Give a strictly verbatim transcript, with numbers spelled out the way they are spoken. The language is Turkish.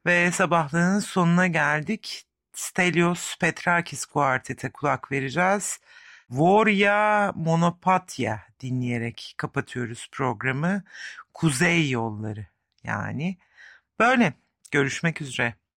Ve sabahlığın sonuna geldik. Stelios Petrakis kuartete kulak vereceğiz. Vorya Monopatya dinleyerek kapatıyoruz programı. Kuzey yolları yani. Böyle görüşmek üzere.